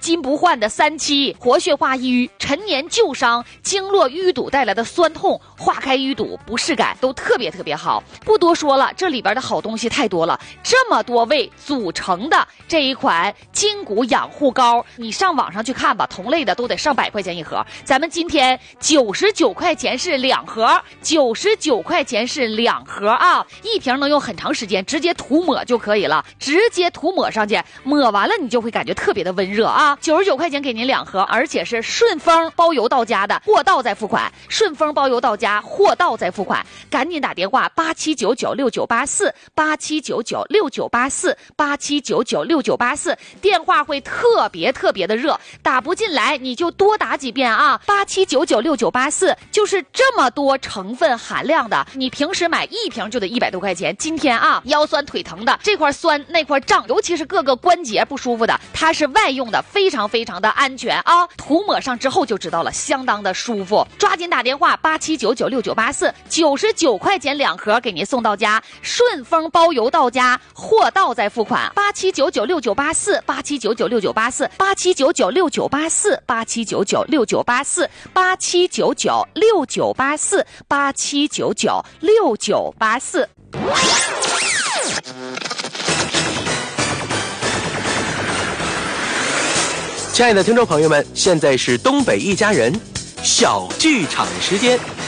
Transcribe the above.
金不换的3期活血化瘀，陈年旧伤、经络淤堵带来的酸痛，化开淤堵、不适感都特别好。不多说了，这里边的好东西太多了，这么多味组成的这一款筋骨养护膏，你上网上去看吧，同类的都得上100块钱一盒，咱们今天99块钱是2盒，99块钱是2盒啊，一瓶能用很长时间，直接涂抹就可以了，直接涂抹上去，抹完了你就会感觉特别的温热啊。99块钱给您2盒，而且是顺丰包邮到家的，货到再付款，顺丰包邮到家，货到再付款，赶紧打电话87996984 87996984 87996984，电话会特别的热，打不进来你就多打几遍啊，87996984，就是这么多成分含量的，你平时买1瓶就得100多块钱，今天啊腰酸腿疼的，这块酸那块胀，尤其是各个关节不舒服的，它是外用的，非常的安全啊，涂抹上之后就知道了，相当的舒服，抓紧打电话87996984 99块钱2盒给您送到家，顺丰包邮到家，货到再付款，87996984 87996984 87996984 87996984 87996984 87996984。 亲爱的听众朋友们，现在是东北一家人小剧场时间。